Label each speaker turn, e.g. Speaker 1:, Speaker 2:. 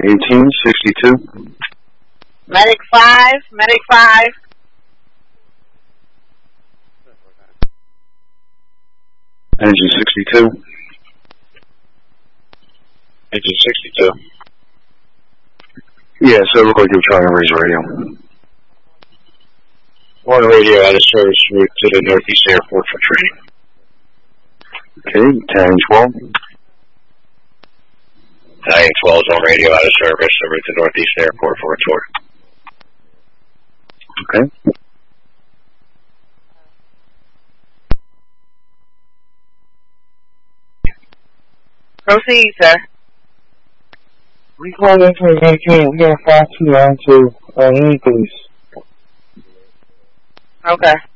Speaker 1: 1862.
Speaker 2: Medic 5, Medic 5.
Speaker 1: Engine 62.
Speaker 3: Engine 62.
Speaker 1: Yeah, so it looked like you were trying to raise radio.
Speaker 3: One radio out of service route to the Northeast Airport for training.
Speaker 1: Okay, 1012.
Speaker 3: 912 is on radio out of service en route to Northeast Airport for a tour.
Speaker 1: Okay.
Speaker 2: Proceed, sir.
Speaker 4: Recall information, we got 5292, please.
Speaker 2: Okay.